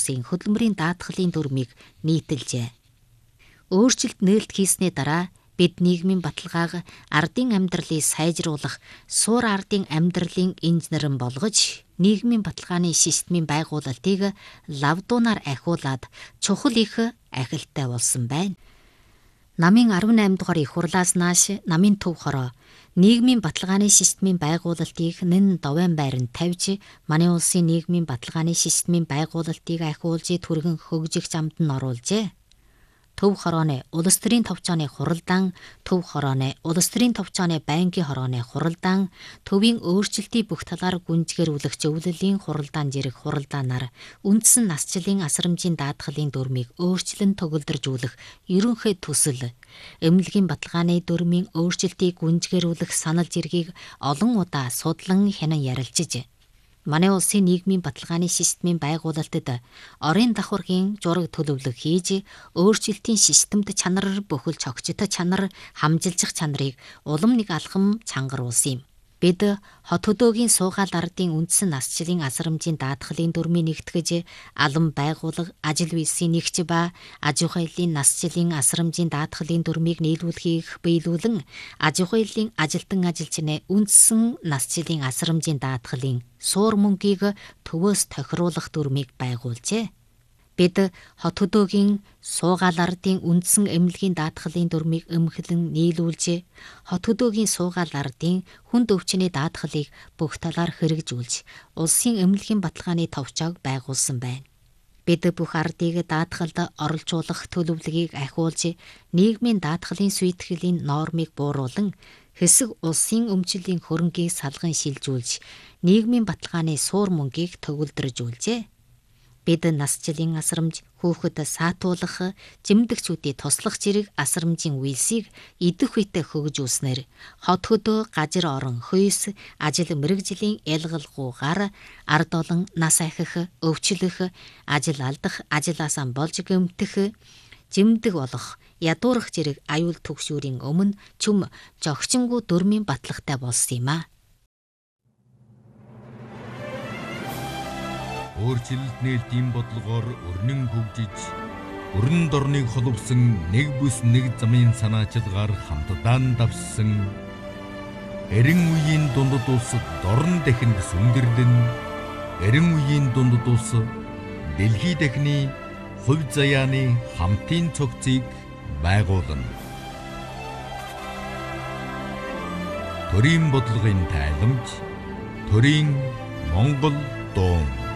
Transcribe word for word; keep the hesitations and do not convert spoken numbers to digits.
улсын хөдөлмөрийн даатгалын дүрмийг нийтэлжээ. Өөрчлөлт нээлт хийсний дараа бид нийгмийн баталгааг ардын амьдралыг сайжруулах суур ардын амьдралын инженерэн болгож нийгмийн баталгааны системийн байгуулалтыг лавдуунаар ахиулаад чухал их ахилттай болсон байна. Намын арван найм дугаар их хурлаас нааш намын төв хороо нийгмийн баталгааны системийн байгуулалтыг нэн довын байранд тавьж манай улсын нийгмийн баталгааны системийн байгуулалтыг ахиулж түргэн хөгжих замд нь оруулжээ. Төв хорооны улс төрийн товчооны хуралдаан, төв хорооны улс төрийн товчооны байнгын хорооны хуралдаан, төвийн өөрчлөлтийн бүх талаар гүнзгийрүүлэх зөвлөлийн хуралдаан зэрэг хуралдаанаар үндсэн насжилын асрамжийн даатгалын дүрмийг өөрчлөн төгөлдржүүлэх ерөнхий төсөл, эмнэлгийн баталгааны дүрмийн өөрчлөлтийг гүнзгийрүүлэх санал зэргийг олон удаа судлан хянан ярилцж манай улсын нийгмийн баталгааны системийн байгуулалтад орон давхаргийн зураг төлөвлөх хийж өөрчлөлтийн системд чанар бүхэлж огцтой чанар хамжилчих чанарыг улам нэг алхам чангаруулсан юм. Бид хот хөдөөгийн суугаал ардын үндсэн насжилын асрамжийн даатгалын дүрмийг нэгтгэж алан байгуулга ажил үйлсийн нэгж ба аж ахуйн насжилын асрамжийн даатгалын дүрмийг нийлүүлэхийг биелүүлэн аж ахуйн ажилтан ажилчны үндсэн насжилын асрамжийн даатгалын суур мөнгийг төвөөс тохируулах дүрмийг байгуулжээ. Бид хот хөдөөгийн суугаал ардын үндсэн эмнэлгийн даатгалын дүрмийг өмхлөн нийлүүлж, хот хөдөөгийн суугаал ардын хүнд өвчний даатгалыг бүх талаар хэрэгжүүлж, улсын эмнэлгийн баталгааны товчоог байгуулсан байна. Бид бүх ардыг даатгалд оролцуулах төлөвлөгөөг ахиулж, нийгмийн даатгалын сүйтгэлийн нормыг бууруулан, хэсэг улсын өмчлөлийн хөрөнгийг салган шилжүүлж, нийгмийн баталгааны суур мөнгийг төгөлдржүүлжээ. Бид насжилын асрамж хүүхэд саатуулах, жимдэгчүүдийн туслах зэрэг асрамжийн үйлсийг идэх үедээ хөгжүүлснээр хот хөдөө газар орон хүйс ажил мэргэжлийн ялгалгүйгээр ард олон нас ахих, өвчлөх, ажил алдах, ажилласаа болж гэмтэх, жимдэг болох, ядуурах зэрэг аюул түгшүүрийн өмнө чүм жогчингүү дүрмийн батлагтай болсон юм а. Өөрчлөлт нээлтийн бодлогоор өрнөн хөгжиж, өрн дорныг холбосон нэг бүс нэг замын санаачилгаар хамтдаа давссан эрен үеийн дундад улс дорн дахинд сүндэрлэн, эрен үеийн дундад улс дэлхий дахины хувь заяаны хамтын цогцыг байгуулна. Төрийн бодлогын тайламж, төрийн Монгол дуун.